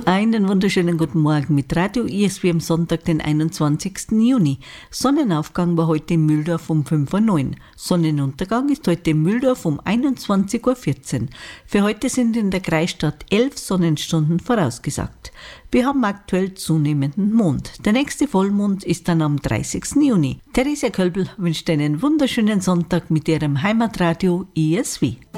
Einen wunderschönen guten Morgen mit Radio ISW am Sonntag, den 21. Juni. Sonnenaufgang war heute in Mühldorf um 5:09 Uhr. Sonnenuntergang ist heute in Mühldorf um 21:14 Uhr. Für heute sind in der Kreisstadt 11 Sonnenstunden vorausgesagt. Wir haben aktuell zunehmenden Mond. Der nächste Vollmond ist dann am 30. Juni. Theresia Kölbl wünscht einen wunderschönen Sonntag mit ihrem Heimatradio ISW.